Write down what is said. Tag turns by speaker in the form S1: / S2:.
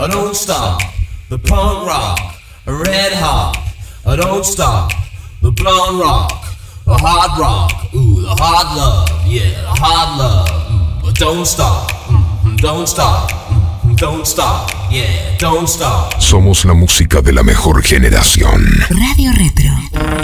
S1: don't stop. The punk rock, red hot, don't stop. The blonde rock, the hard rock, ooh, the hard love, yeah, the hard love. But don't stop, don't stop, don't stop, yeah, don't stop.
S2: Somos la música de la mejor generación.
S3: Radio Retro.